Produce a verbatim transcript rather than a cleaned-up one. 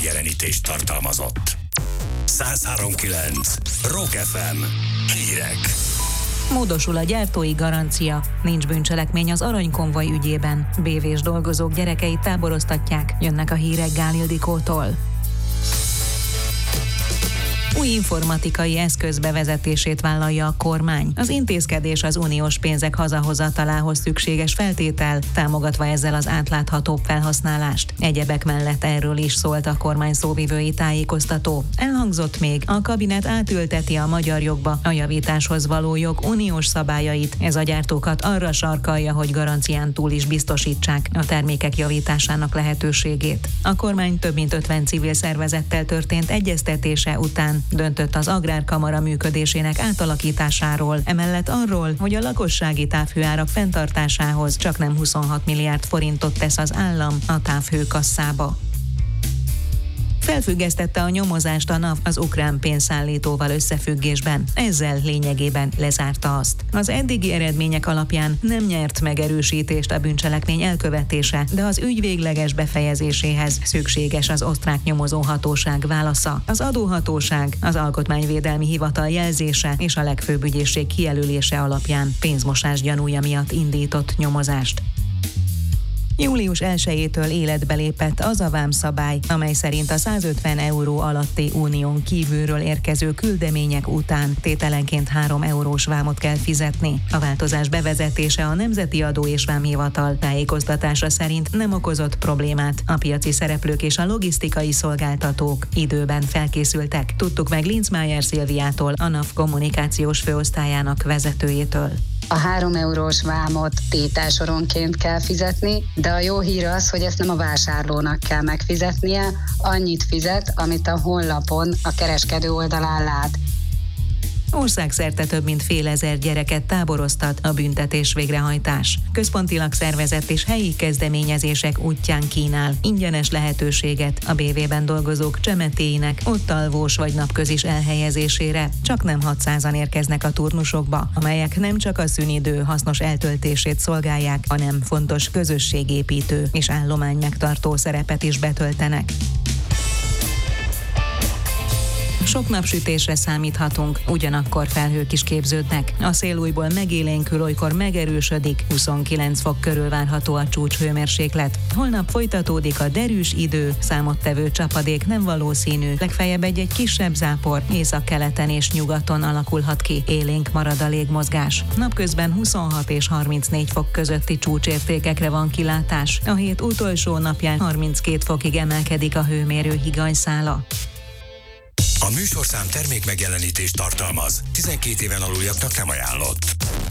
megjelenítést tartalmazott. száz három pont kilenc Rock ef em. Hírek. Módosul a gyártói garancia. Nincs bűncselekmény az aranykonvoj ügyében. bé vés dolgozók gyerekeit táboroztatják. Jönnek a hírek Gál Ildikótól. Új informatikai eszköz bevezetését vállalja a kormány. Az intézkedés az uniós pénzek hazahozatalához szükséges feltétel, támogatva ezzel az átláthatóbb felhasználást. Egyebek mellett erről is szólt a kormány szóvivői tájékoztató. Elhangzott még, a kabinet átülteti a magyar jogba a javításhoz való jog uniós szabályait. Ez a gyártókat arra sarkalja, hogy garancián túl is biztosítsák a termékek javításának lehetőségét. A kormány több mint ötven civil szervezettel történt egyeztetése után döntött az Agrárkamara működésének átalakításáról, emellett arról, hogy a lakossági távhőárak fenntartásához csaknem huszonhat milliárd forintot tesz az állam a távhőkasszába. Felfüggesztette a nyomozást a NAV az ukrán pénzszállítóval összefüggésben, ezzel lényegében lezárta azt. Az eddigi eredmények alapján nem nyert megerősítést a bűncselekmény elkövetése, de az ügy végleges befejezéséhez szükséges az osztrák nyomozóhatóság válasza. Az adóhatóság, az Alkotmányvédelmi Hivatal jelzése és a legfőbb ügyészség kijelölése alapján pénzmosás gyanúja miatt indított nyomozást. július elsejétől életbe lépett az a vámszabály, amely szerint a százötven euró alatti unión kívülről érkező küldemények után tételenként három eurós vámot kell fizetni. A változás bevezetése a Nemzeti Adó és Vámhivatal tájékoztatása szerint nem okozott problémát. A piaci szereplők és a logisztikai szolgáltatók időben felkészültek. Tudtuk meg Linzmájer Szilviától, a NAV kommunikációs főosztályának vezetőjétől. A három eurós vámot tételsoronként kell fizetni, de a jó hír az, hogy ezt nem a vásárlónak kell megfizetnie, annyit fizet, amit a honlapon a kereskedő oldalán lát. Országszerte több mint fél ezer gyereket táboroztat a büntetés végrehajtás. Központilag szervezett és helyi kezdeményezések útján kínál ingyenes lehetőséget a bé vében dolgozók csemetéinek ott alvós vagy napközis elhelyezésére. Csak nem hatszázan érkeznek a turnusokba, amelyek nem csak a szünidő hasznos eltöltését szolgálják, hanem fontos közösségépítő és állomány megtartó szerepet is betöltenek. Sok napsütésre számíthatunk, ugyanakkor felhők is képződnek. A szél újból megélénkül, olykor megerősödik, huszonkilenc fok körül várható a csúcshőmérséklet. Holnap folytatódik a derűs idő, számottevő csapadék nem valószínű, legfeljebb egy-egy kisebb zápor, északkeleten és nyugaton alakulhat ki, élénk marad a légmozgás. Napközben huszonhat és harmincnégy fok közötti csúcsértékekre van kilátás. A hét utolsó napján harminckét fokig emelkedik a hőmérő higanyszála. A műsorszám termék megjelenítést tartalmaz. tizenkét éven aluljaknak nem ajánlott.